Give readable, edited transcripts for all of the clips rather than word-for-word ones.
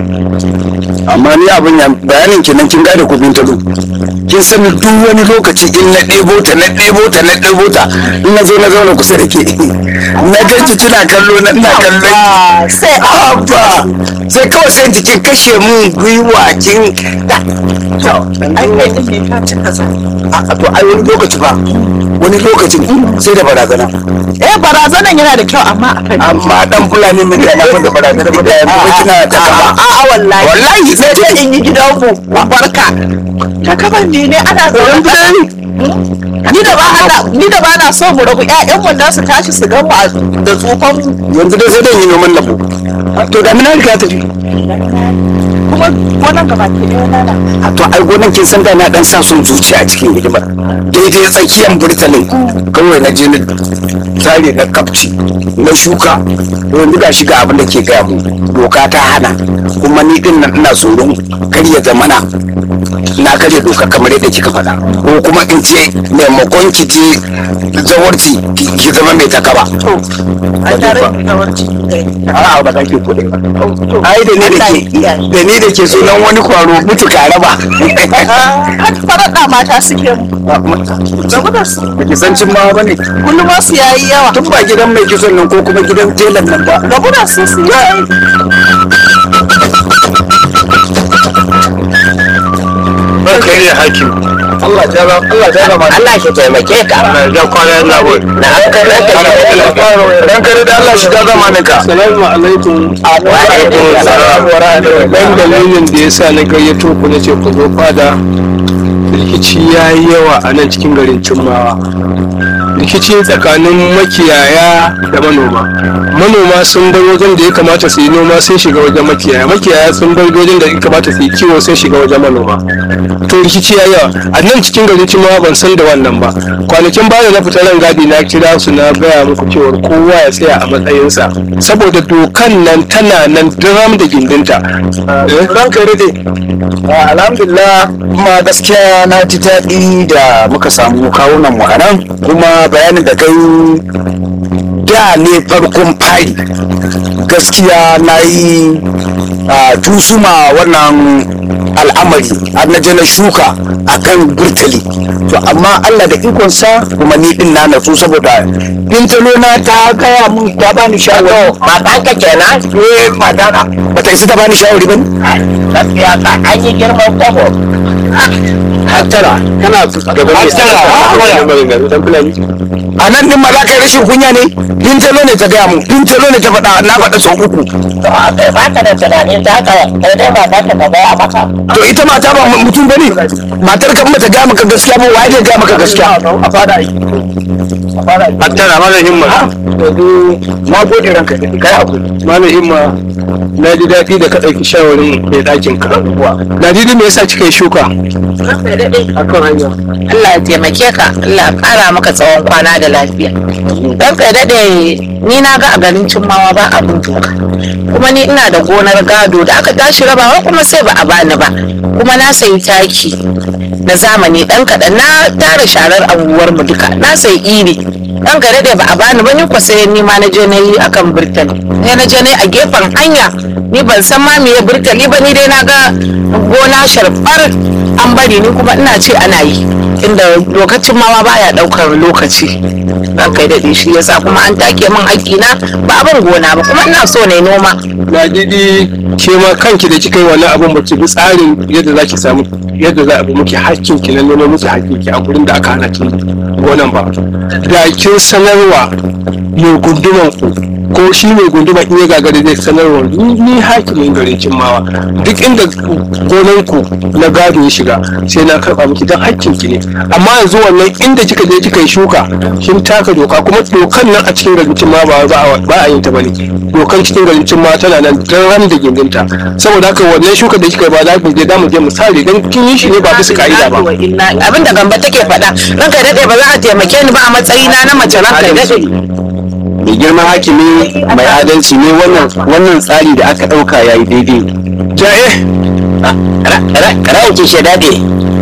amma ni abin ya bayanin ki nan kin gada kubin ta kin san duk wani lokaci in na ɗebo ta in na zo na zauna kusa da ke na ganci kina kallo na ina kallon sai abba sai kawai sai jikin kashe mun gwiwa kin ai kai din ka cika sa to ai wani lokaci ba wani lokacin sai da barazana barazanan yana da kyau amma dan fulani mun da na da barazana ba da yanzu kina ta kaba wallahi sai dai in yi gidan ku barka ta kaban ne ana tsoron ni da ba na so mu rabu ƴaƴan mu da su tashi su ga mu da tsofan yanzu dai sai dai yin noman lambu to da mina ka tafi kuma gonan gaba ke da to ai gonan kin san da na dan sa son zuciya a cikin hidimar daidai tsakiyar burtalin kawai na je tare da kafci na shuka yanzu ga shiga abin da ke gaya mu doka ta hana kuma ni din nan ina tsoron karya zamana na karya doka kamar yadda kika faɗa ko kuma in ce maimakon ki je zawarci ki zama mai takaba a tare da zawarci a'a ba za ki kuɗe ba ai da ni da ke sunan wani kwaro mutu ka raba har faraɗa mata suke mu saboda su ki san cin ma bane kullum su yayi yawa tun ba gidan mai kitson nan ko kuma gidan telan nan ba saboda su yayi kai ne hakim Allah ya rama Allah shi taimake ka da kwana na wai na dan kare da Allah shi ta zamanin ka assalamu alaikum wa alaikum assalam wa rahmatullahi dan dalilin da yasa na gayyato ku nace ku zo fada rikici yayi yawa a nan cikin garin Cimmawa rikici tsakanin makiyaya da manoma sun bar wajen da ya kamata su yi noma sun shiga wajen makiyaya sun bar wajen da ya kamata su yi kiwo sun shiga wajen manoma to rikici ya yawa a nan cikin garin Cimmawa ban san da wannan ba kwanakin baya na fita ran gadi na kira su na gaya muku cewa kowa ya tsaya a matsayinsa saboda dokan nan tana nan diram da gindinta ranka rade alhamdulillah kuma gaskiya na ji daɗi da muka samu kawunan mu a nan kuma bayanin da kai da ne farkon fari gaskiya na yi tusuma wannan al'amari har na je na shuka akan burtali to amma Allah da ikonsa kuma ni din na natsu saboda bintalo na ta gaya mun ta bani shawara matanka kenan madana bata isa ta bani shawari ba gaskiya ka an yi girman kwabo hattara kana gaban dan fulani a nan din ma za ka yi rashin kunya ne bintalo ne ta gaya mun bintalo ne ta faɗa na faɗa sau uku to a kai ba ka da tunanin ta haka kai dai ba ka ta gaya maka to ita mata ba mutum bane matar ka mata gaya maka gaskiya ba wai dai gaya maka gaskiya a fara yi hattara malam himma na gode ranka kai hakuri malam himma na ji daɗi da ka ɗauki shawarin mai ɗakin ka na ji me yasa kika yi shuka akan hanya Allah ya taimake ka Allah ya ƙara maka tsawon kwana da lafiya dan kai daɗe ni na ga a garin Cimmawa ba abin doka kuma ni ina da gonar gado da aka tashi rabawa kuma sai ba a bani ba kuma na sayi taki na zamani ɗan kaɗan na tara sharar anguwar mu duka na sayi iri dan ka daɗe ba a bani ba ni ko sai ni ma na je na yi akan burtali ne na je na yi a gefen hanya ni ban san ma me burtali ba ni dai na ga gona sharfar an bari ni kuma ina ce ana yi inda lokacin ma baya daukar lokaci dan kai da shi yasa kuma an take min haƙƙina ba abin gona ba kuma ina so ne noma na didi ke ma kanki da kika yi wannan abin ba ki bi tsarin yadda za ki samu yadda za a bi muke hakkin ki na nuna musu hakkin ki a gurin da aka hana ki gonan ba da kin sanarwa mai gunduman ku ko shi mai gunduma in ya gagara zai sanarwa ni hakimin garin Cimmawa duk inda gonan ku na gado ya shiga sai na karba miki dan hakkin ki ne amma yanzu wannan inda kika je kika yi shuka kin taka doka kuma dokan nan a cikin garin Cimmawa ba a yin ta bane dokan cikin garin Cimmawa tana nan ran da gindinta saboda haka wannan shuka da kika ba za ku je da mu je mu sare dan kin yi shi ne ba bisa ka'ida ba abin da gamba take faɗa ranka dade ba za a taimake ni ba a matsayina na mace ranka dade mai girma hakimi mai adalci ne wannan tsari da aka ɗauka ya yi daidai ja'e ra'ayin ki shi dade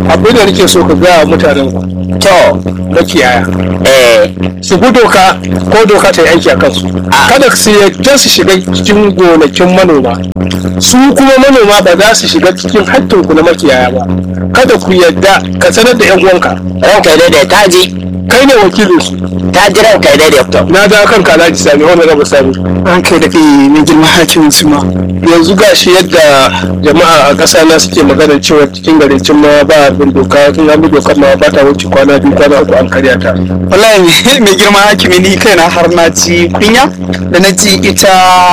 abin da nake so ka gaya mutanen to makiyaya eh su bi doka ko doka ta yi aiki a kansu kada su yadda su shiga cikin gonakin manoma su kuma manoma ba za su shiga cikin hattinku na makiyaya ba kada ku yadda ka sanar da yan uwanka ranka da ta ji kai ne wakilin su ta ji ranka da na da kanka Alhaji Sani wannan rabu Sani ranka da mai girma hakimin su ma yanzu gashi yadda jama'a a ƙasa na suke magana cewa cikin garin cin ma ba bin doka tun an bi dokar ma ba ta wuce kwana 2 kwana 3 an karya ta wallahi mai girma hakimi ni kaina har na ci kunya da na ji ita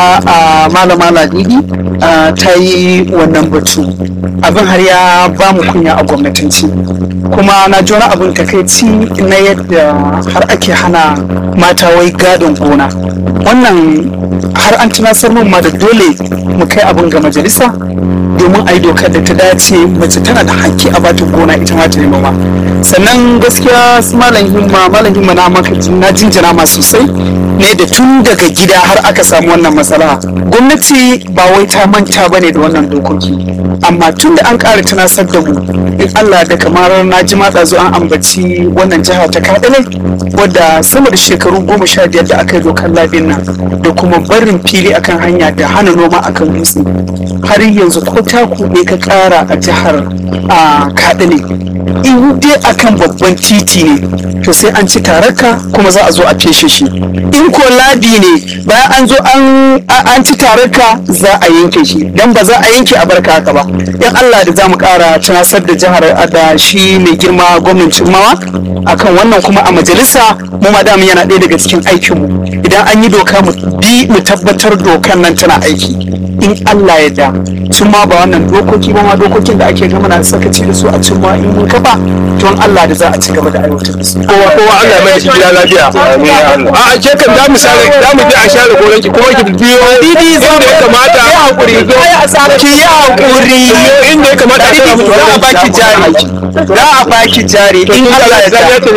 a malama ladidi ta yi wannan batu abin har ya ba mu kunya a gwamnatanci kuma na ji wani abin takaici na yadda har ake hana mata wai gadon gona wannan har an tunasar min ma da dole mu kai abin ga majalisa domin a yi dokar da ta dace mace tana da haƙƙi a bata gona ita ma ta yi noma sannan gaskiya su malam himma na maka na jinjina ma sosai ne da tun daga gida har aka samu wannan matsala gwamnati ba wai ta manta bane da wannan dokoki amma tun da an ƙara tunasar da mu in Allah da kamar na ji matsa zo an ambaci wannan jiha ta Kaduna wadda sama da shekaru 15 da aka yi dokar labin nan da kuma barin fili akan hanya da hana noma akan dutse har yanzu ko ta kuɗe ka ƙara a jihar Kaduna in dai akan babban titi ne to sai an ci tararka kuma za a zo a feshe shi in ko labi ne bayan an zo an ci tararka za a yanke shi dan ba za a yanke a barka haka ba in Allah da za mu ƙara tunasar da jihar da shi mai girma gwamnatin mawa akan wannan kuma a majalisa mu ma damu yana ɗaya daga cikin aikinmu idan an yi doka mu tabbatar dokan nan tana aiki in Allah ya da cimma ba wannan dokoki ba ma dokokin da ake gama na sakaci da su a cimma in mun kafa don Allah da za a ci gaba da aiwatar da su kowa Allah ya mai shi gida lafiya a ke kan da mu je a share gonaki kuma ki biyo didi za mu kamata ya hakuri ki yi hakuri inda ya kamata za a baki jari za a baki jari in Allah ya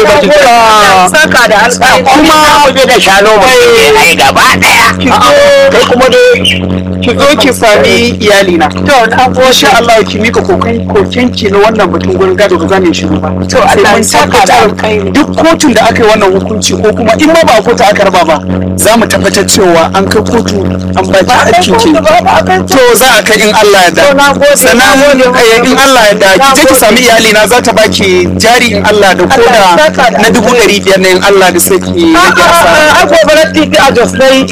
da saka da alƙa kuma mu je da shano mu ai gaba daya kai kuma dai ki zo ki sami iyalina to na ko sha Allah ki mika koken ki na wannan batun gurin gado ba za mu shiru ba to Allah ya saka da alƙairi duk kotun da aka yi wannan hukunci ko kuma in ma ba kotu aka raba ba za mu tabbatar cewa an kai kotu an ba ki hakkin ki to za a kai in Allah ya da sannan in Allah ya da ki je ki sami iyalina za ta baki jari in Allah da koda na 500 ne in Allah da sai ki rage asara a gobarar titi a Jos dai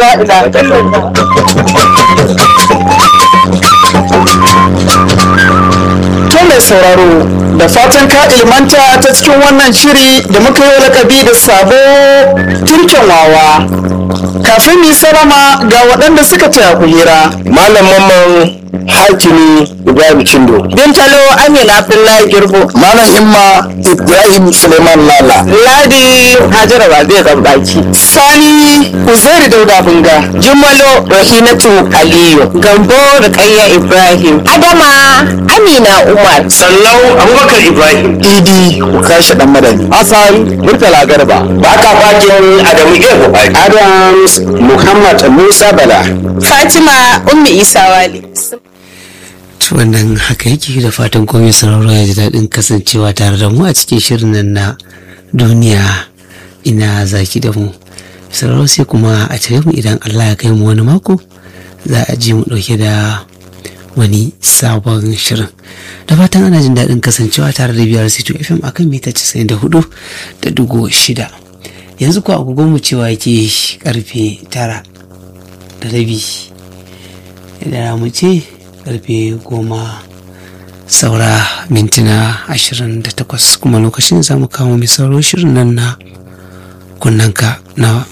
to mai sauraro da fatan ka ilmanta ta cikin wannan shiri da muka yi lakabi da sabo turken wawa kafin mu salama ga waɗanda suka taya ku hira malam mamman hakimi Ibrahim Chindo Bintalo Amina Abdullahi Girbo malam Imma Ibrahim Suleiman Lala Ladi Hajara ba zai kan baki Sani Uzairi Dauda Bunga Jumalo Rahinatu Aliyu Gambo Rukayya Ibrahim Adama Amina Umar Sallau Abubakar Ibrahim Idi Ukashi Dan Madani Hassan Murtala Garba Baka Fakin Adamu Ego Adams Muhammad Musa Bala Fatima Ummi Isa Wali wannan haka yake da fatan komai sauraro ya ji daɗin kasancewa tare da mu a cikin shirin nan na duniya ina zaki da mu sauraro sai kuma a tare mu idan Allah ya kai mu wani mako za a ji mu ɗauke da wani sabon shirin da fatan ana jin daɗin kasancewa tare da biyar C2 FM akan mita 94.6 yanzu ko agogon mu cewa yake karfe 9:30 idan mu ce karfe 10 saura mintuna 28 kuma lokacin za mu kawo mai sauro shirin nan na kunnanka na